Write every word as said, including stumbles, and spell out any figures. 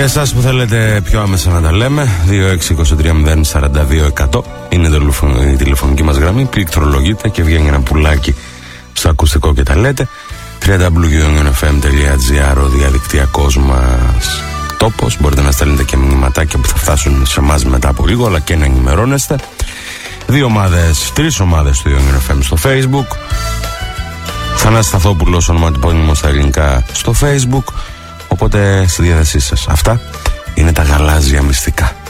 Για εσάς που θέλετε πιο άμεσα να τα λέμε, δύο έξι δύο τρία μηδέν σαράντα δύο εκατό είναι η τηλεφωνική μας γραμμή. Πληκτρολογείτε και βγαίνει ένα πουλάκι στο ακουστικό και τα λέτε. double-u double-u double-u τελεία εφ εμ τελεία τζι άρ ο διαδικτυακός μας τόπος. Μπορείτε να στέλνετε και μηνυματάκια που θα φτάσουν σε εμάς μετά από λίγο, αλλά και να ενημερώνεστε. Δύο ομάδες, τρεις ομάδες του Ιόνιο εφ εμ στο Facebook. Θανάσης Σταθόπουλος, ονοματεπώνυμο στα ελληνικά στο Facebook. Οπότε στη διάθεσή σας. Αυτά είναι τα γαλάζια μυστικά.